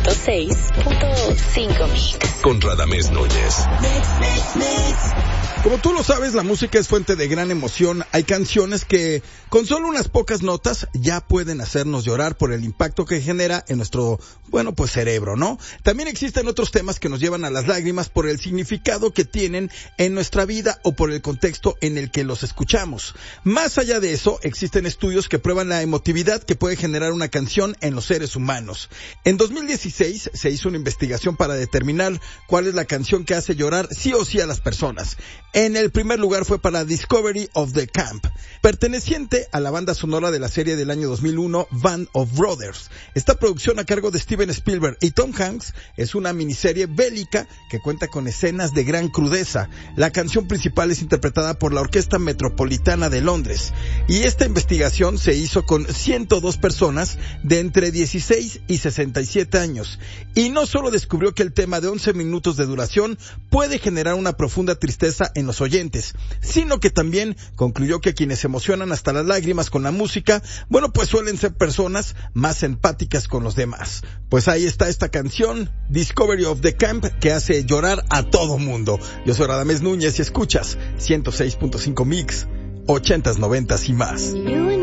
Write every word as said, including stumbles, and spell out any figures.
ciento seis punto cinco Mix. Con Radamés Núñez. Mix, mix, mix. Como tú lo sabes, la música es fuente de gran emoción. Hay canciones que con solo unas pocas notas ya pueden hacernos llorar por el impacto que genera en nuestro, bueno, pues cerebro, ¿no? También existen otros temas que nos llevan a las lágrimas por el significado que tienen en nuestra vida o por el contexto en el que los escuchamos. Más allá de eso, existen estudios que prueban la emotividad que puede generar una canción en los seres humanos. En dos mil dieciséis se hizo una investigación para determinar cuál es la canción que hace llorar sí o sí a las personas. En el primer lugar fue para Discovery of the Camp, perteneciente a la banda sonora de la serie del año dos mil uno, Band of Brothers. Esta producción a cargo de Steven Spielberg y Tom Hanks es una miniserie bélica que cuenta con escenas de gran crudeza. La canción principal es interpretada por la Orquesta Metropolitana de Londres. Y esta investigación se hizo con ciento dos personas de entre dieciséis y sesenta y siete años. Y no solo descubrió que el tema de once minutos de duración puede generar una profunda tristeza en los oyentes, sino que también concluyó que quienes se emocionan hasta las lágrimas con la música, bueno, pues suelen ser personas más empáticas con los demás. Pues ahí está esta canción, Discovery of the Camp, que hace llorar a todo mundo. Yo soy Radamés Núñez y escuchas ciento seis punto cinco Mix, ochentas, noventas y más. You